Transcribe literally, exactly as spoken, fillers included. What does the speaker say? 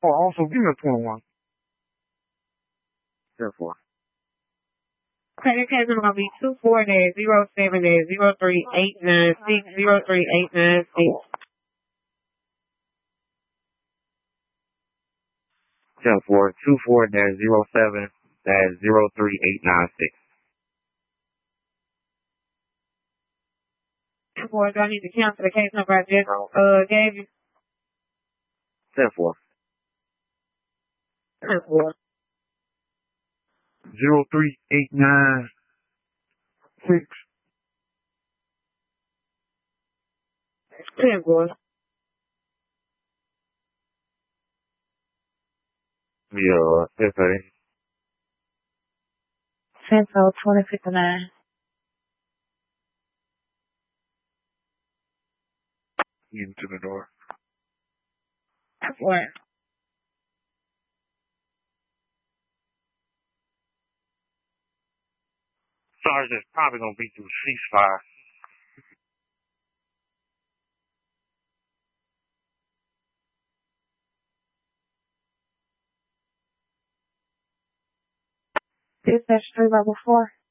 Oh, also give me a twenty-one. Therefore. Okay, the case number gonna be two four dash zero seven dash zero three eight nine six zero three eight nine six. Ten four two four dash zero seven dash zero three eight nine six. Ten four, do I need to cancel the case number I just uh gave you? Ten four. Ten four. Zero three eight nine six. Ten four. Yeah, ten thirty. Ten four twenty fifty nine. Getting to the door. Ten four. Sergeant's probably gonna be through ceasefire. Dispatch three level four.